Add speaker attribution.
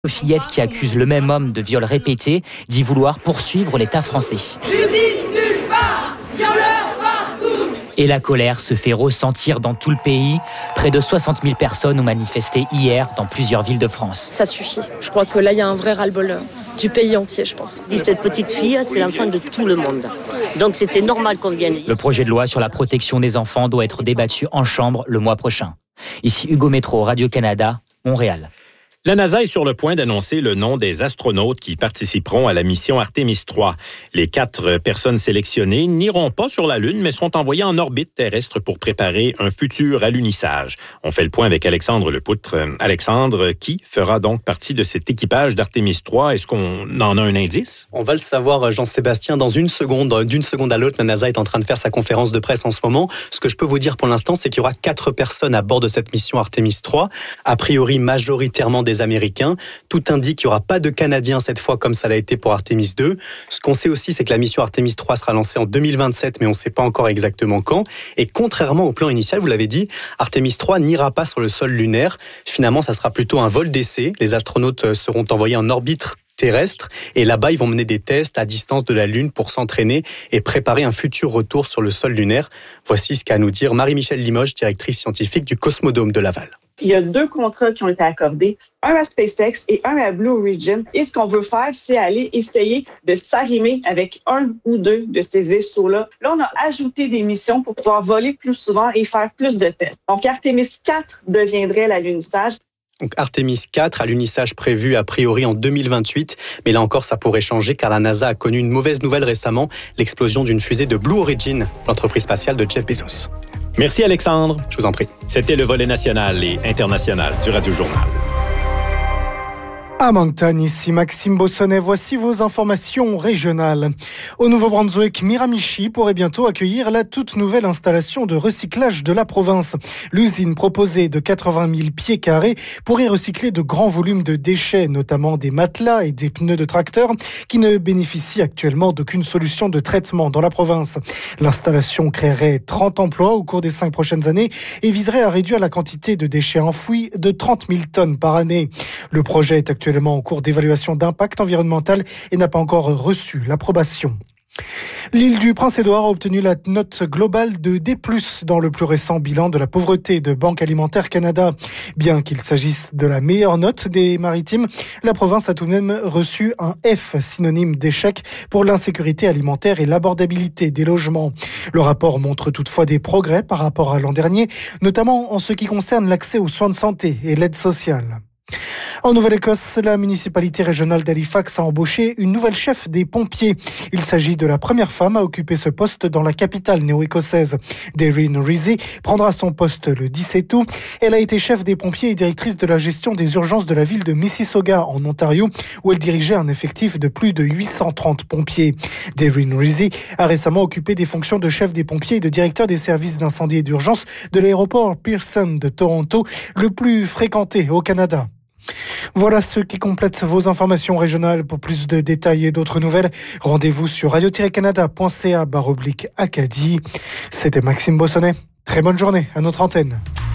Speaker 1: Fillette, qui accuse le même homme de viol répété, dit vouloir poursuivre l'État français.
Speaker 2: Justice nulle part, violeur partout.
Speaker 1: Et la colère se fait ressentir dans tout le pays. Près de 60 000 personnes ont manifesté hier dans plusieurs villes de France.
Speaker 3: Ça suffit. Je crois que là, il y a un vrai ras-le-bol du pays entier, je pense.
Speaker 4: Cette petite fille, c'est l'enfant de tout le monde. Donc c'était normal qu'on vienne.
Speaker 1: Le projet de loi sur la protection des enfants doit être débattu en Chambre le mois prochain. Ici Hugo Métro, Radio-Canada, Montréal.
Speaker 5: La NASA est sur le point d'annoncer le nom des astronautes qui participeront à la mission Artemis 3. Les 4 personnes sélectionnées n'iront pas sur la Lune, mais seront envoyées en orbite terrestre pour préparer un futur alunissage. On fait le point avec Alexandre Lepoutre. Alexandre, qui fera donc partie de cet équipage d'Artemis 3? Est-ce qu'on en a un indice?
Speaker 6: On va le savoir, Jean-Sébastien, dans une seconde. D'une seconde à l'autre, la NASA est en train de faire sa conférence de presse en ce moment. Ce que je peux vous dire pour l'instant, c'est qu'il y aura 4 personnes à bord de cette mission Artemis 3, a priori majoritairement des Américains. Tout indique qu'il n'y aura pas de Canadiens cette fois comme ça l'a été pour Artemis 2. Ce qu'on sait aussi, c'est que la mission Artemis 3 sera lancée en 2027, mais on ne sait pas encore exactement quand. Et contrairement au plan initial, vous l'avez dit, Artemis 3 n'ira pas sur le sol lunaire. Finalement, ça sera plutôt un vol d'essai. Les astronautes seront envoyés en orbite terrestre et là-bas, ils vont mener des tests à distance de la Lune pour s'entraîner et préparer un futur retour sur le sol lunaire. Voici ce qu'a à nous dire Marie-Michèle Limoges, directrice scientifique du Cosmodome de Laval.
Speaker 7: Il y a 2 contrats qui ont été accordés, un à SpaceX et un à Blue Origin. Et ce qu'on veut faire, c'est aller essayer de s'arrimer avec un ou 2 de ces vaisseaux-là. Là, on a ajouté des missions pour pouvoir voler plus souvent et faire plus de tests. Donc, Artemis 4 deviendrait l'alunissage.
Speaker 6: Donc Artemis 4, alunissage prévu a priori en 2028. Mais là encore, ça pourrait changer car la NASA a connu une mauvaise nouvelle récemment, l'explosion d'une fusée de Blue Origin, l'entreprise spatiale de Jeff Bezos.
Speaker 5: Merci Alexandre.
Speaker 6: Je vous en prie.
Speaker 5: C'était le volet national et international du Radio Journal.
Speaker 8: À Moncton, ici Maxime Bossonnet, voici vos informations régionales. Au Nouveau-Brunswick, Miramichi pourrait bientôt accueillir la toute nouvelle installation de recyclage de la province. L'usine proposée de 80 000 pieds carrés pourrait recycler de grands volumes de déchets, notamment des matelas et des pneus de tracteurs, qui ne bénéficient actuellement d'aucune solution de traitement dans la province. L'installation créerait 30 emplois au cours des 5 prochaines années et viserait à réduire la quantité de déchets enfouis de 30 000 tonnes par année. Le projet est actuellement en cours d'évaluation d'impact environnemental et n'a pas encore reçu l'approbation. L'île du Prince-Édouard a obtenu la note globale de D+, dans le plus récent bilan de la pauvreté de Banque Alimentaire Canada. Bien qu'il s'agisse de la meilleure note des maritimes, la province a tout de même reçu un F, synonyme d'échec pour l'insécurité alimentaire et l'abordabilité des logements. Le rapport montre toutefois des progrès par rapport à l'an dernier, notamment en ce qui concerne l'accès aux soins de santé et l'aide sociale. En Nouvelle-Écosse, la municipalité régionale d'Halifax a embauché une nouvelle chef des pompiers. Il s'agit de la première femme à occuper ce poste dans la capitale néo-écossaise. Darren Rizzi prendra son poste le 17 août. Elle a été chef des pompiers et directrice de la gestion des urgences de la ville de Mississauga, en Ontario, où elle dirigeait un effectif de plus de 830 pompiers. Darren Rizzi a récemment occupé des fonctions de chef des pompiers et de directeur des services d'incendie et d'urgence de l'aéroport Pearson de Toronto, le plus fréquenté au Canada. Voilà ce qui complète vos informations régionales. Pour plus de détails et d'autres nouvelles, rendez-vous sur radio-canada.ca/Acadie. C'était Maxime Bossonnet. Très bonne journée à notre antenne.